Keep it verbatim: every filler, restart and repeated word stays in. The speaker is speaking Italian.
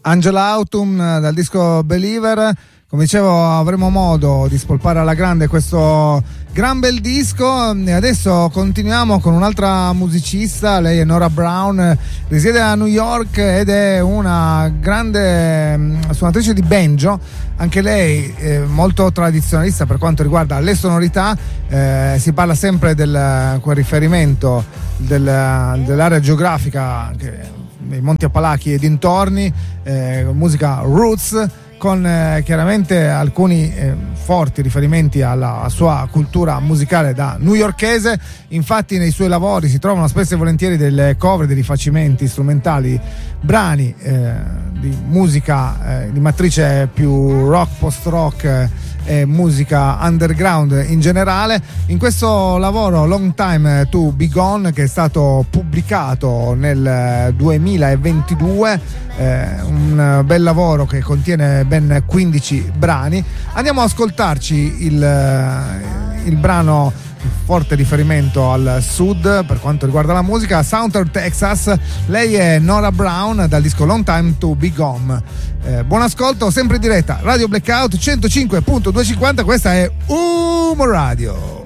Angela Autumn dal disco Believer. Come dicevo, avremo modo di spolpare alla grande questo gran bel disco e adesso continuiamo con un'altra musicista. Lei è Nora Brown, risiede a New York ed è una grande suonatrice di banjo, anche lei eh, molto tradizionalista per quanto riguarda le sonorità. Eh, si parla sempre del quel riferimento del, dell'area geografica, che i Monti Appalachi e dintorni, eh, musica roots, con eh, chiaramente alcuni eh, forti riferimenti alla sua cultura musicale da newyorkese. Infatti nei suoi lavori si trovano spesso e volentieri delle cover, dei rifacimenti strumentali, brani eh, di musica eh, di matrice più rock, post-rock eh, e musica underground in generale. In questo lavoro Long Time to Be Gone, che è stato pubblicato nel duemilaventidue, eh, un bel lavoro che contiene ben quindici brani, andiamo ad ascoltarci il, il brano forte riferimento al sud per quanto riguarda la musica, Southern Texas. Lei è Nora Brown dal disco Long Time to Be Gone. Eh, buon ascolto, sempre in diretta Radio Blackout centocinque virgola duecentocinquanta, questa è Umo Radio.